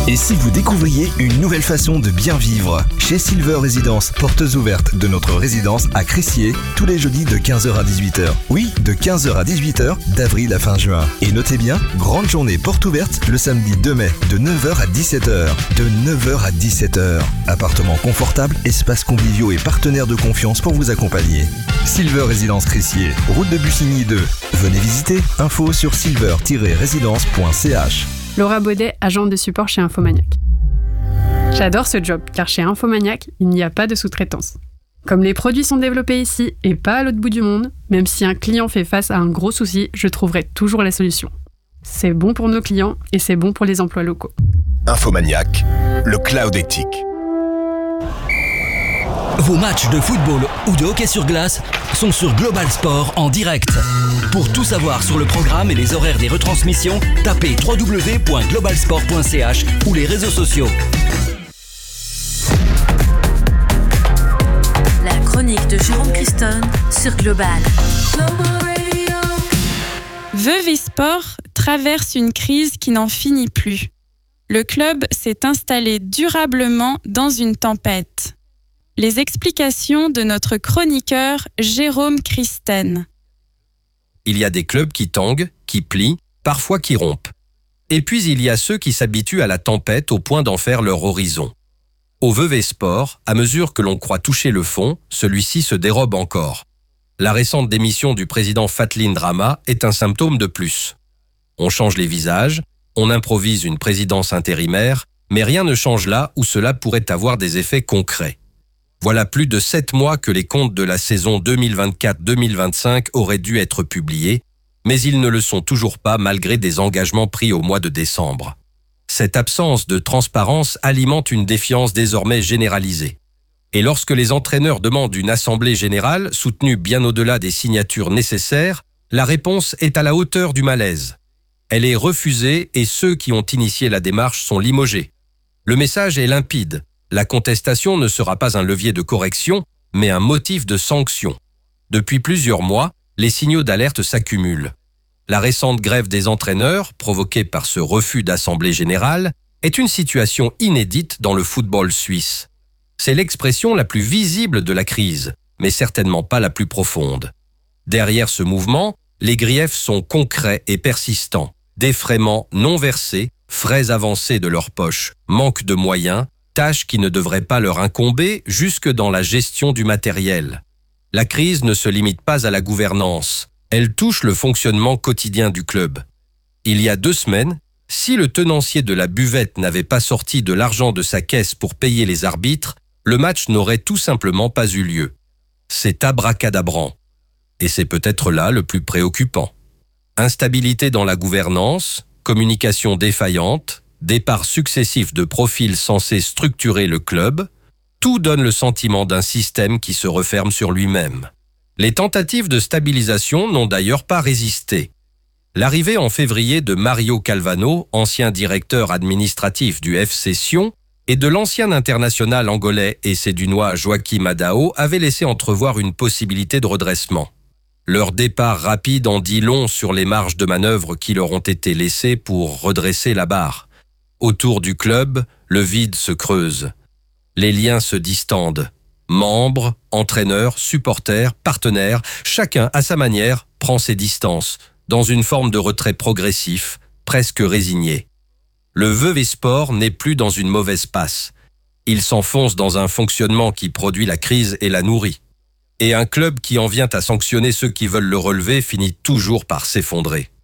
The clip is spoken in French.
Et si vous découvriez une nouvelle façon de bien vivre? Chez Silver Résidence, portes ouvertes de notre résidence à Crissier, tous les jeudis de 15h à 18h. Oui, de 15h à 18h, d'avril à fin juin. Et notez bien, grande journée porte ouverte le samedi 2 mai, de 9h à 17h. De 9h à 17h. Appartements confortables, espaces conviviaux et partenaires de confiance pour vous accompagner. Silver Résidence Crissier, route de Bussigny 2. Venez visiter, info sur silver-résidence.ch. Laura Baudet, agente de support chez Infomaniac. J'adore ce job, car chez Infomaniac, il n'y a pas de sous-traitance. Comme les produits sont développés ici et pas à l'autre bout du monde, même si un client fait face à un gros souci, je trouverai toujours la solution. C'est bon pour nos clients et c'est bon pour les emplois locaux. Infomaniac, le cloud éthique. Vos matchs de football ou de hockey sur glace sont sur Global Sport en direct. Pour tout savoir sur le programme et les horaires des retransmissions, tapez www.globalsport.ch ou les réseaux sociaux. La chronique de Jérôme Christon sur Global. Vevey Sport traverse une crise qui n'en finit plus. Le club s'est installé durablement dans une tempête. Les explications de notre chroniqueur Jérôme Christen. Il y a des clubs qui tanguent, qui plient, parfois qui rompent. Et puis il y a ceux qui s'habituent à la tempête au point d'en faire leur horizon. Au Vevey Sport, à mesure que l'on croit toucher le fond, celui-ci se dérobe encore. La récente démission du président Fatlin Drama est un symptôme de plus. On change les visages, on improvise une présidence intérimaire, mais rien ne change là où cela pourrait avoir des effets concrets. Voilà plus de 7 mois que les comptes de la saison 2024-2025 auraient dû être publiés, mais ils ne le sont toujours pas malgré des engagements pris au mois de décembre. Cette absence de transparence alimente une défiance désormais généralisée. Et lorsque les entraîneurs demandent une assemblée générale, soutenue bien au-delà des signatures nécessaires, la réponse est à la hauteur du malaise. Elle est refusée et ceux qui ont initié la démarche sont limogés. Le message est limpide. La contestation ne sera pas un levier de correction, mais un motif de sanction. Depuis plusieurs mois, les signaux d'alerte s'accumulent. La récente grève des entraîneurs, provoquée par ce refus d'assemblée générale, est une situation inédite dans le football suisse. C'est l'expression la plus visible de la crise, mais certainement pas la plus profonde. Derrière ce mouvement, les griefs sont concrets et persistants. Défraiements non versés, frais avancés de leur poche, manque de moyens, tâches qui ne devraient pas leur incomber jusque dans la gestion du matériel. La crise ne se limite pas à la gouvernance, elle touche le fonctionnement quotidien du club. Il y a 2 semaines, si le tenancier de la buvette n'avait pas sorti de l'argent de sa caisse pour payer les arbitres, le match n'aurait tout simplement pas eu lieu. C'est abracadabrant. Et c'est peut-être là le plus préoccupant. Instabilité dans la gouvernance, communication défaillante, départ successifs de profils censés structurer le club, tout donne le sentiment d'un système qui se referme sur lui-même. Les tentatives de stabilisation n'ont d'ailleurs pas résisté. L'arrivée en février de Mario Calvano, ancien directeur administratif du FC Sion, et de l'ancien international angolais et sédunois Joaquim Adao avait laissé entrevoir une possibilité de redressement. Leur départ rapide en dit long sur les marges de manœuvre qui leur ont été laissées pour redresser la barre. Autour du club, le vide se creuse. Les liens se distendent. Membres, entraîneurs, supporters, partenaires, chacun à sa manière prend ses distances, dans une forme de retrait progressif, presque résigné. Le Vevey Sport n'est plus dans une mauvaise passe. Il s'enfonce dans un fonctionnement qui produit la crise et la nourrit. Et un club qui en vient à sanctionner ceux qui veulent le relever finit toujours par s'effondrer.